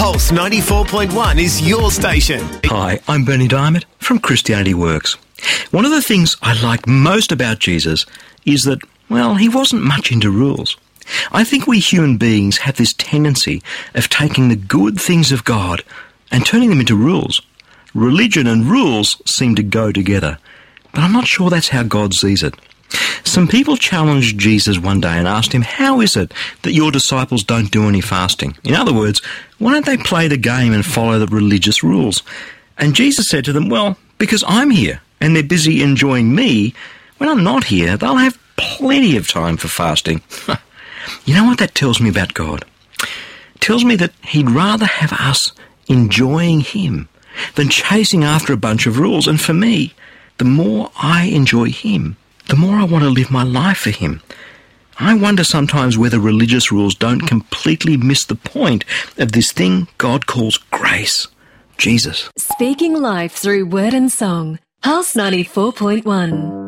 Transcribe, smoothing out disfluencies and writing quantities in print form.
Pulse 94.1 is your station. Hi, I'm Bernie Diamond from Christianity Works. One of the things I like most about Jesus is that, well, he wasn't much into rules. I think we human beings have this tendency of taking the good things of God and turning them into rules. Religion and rules seem to go together, but I'm not sure that's how God sees it. Some people challenged Jesus one day and asked him, how is it that your disciples don't do any fasting? In other words, why don't they play the game and follow the religious rules? And Jesus said to them, well, because I'm here and they're busy enjoying me, when I'm not here, they'll have plenty of time for fasting. You know what that tells me about God? It tells me that he'd rather have us enjoying him than chasing after a bunch of rules. And for me, the more I enjoy him, the more I want to live my life for him. I wonder sometimes whether religious rules don't completely miss the point of this thing God calls grace, Jesus. Speaking life through word and song. Pulse 94.1.